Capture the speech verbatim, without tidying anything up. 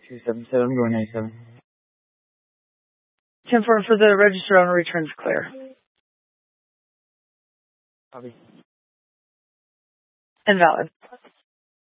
two seven seven, going ninety-seven. Confirm for the register owner returns clear. Copy. Invalid.